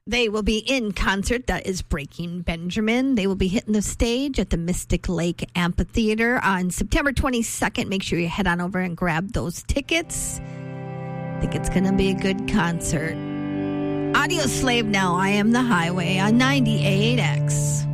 They will be in concert. That is Breaking Benjamin. They will be hitting the stage at the Mystic Lake Amphitheater on September 22nd. Make sure you head on over and grab those tickets. I think it's going to be a good concert. Audio Slave now. I Am the Highway on 98X.